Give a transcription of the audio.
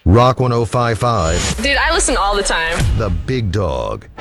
Rock 1055, Dude, I listen all the time. the big dog.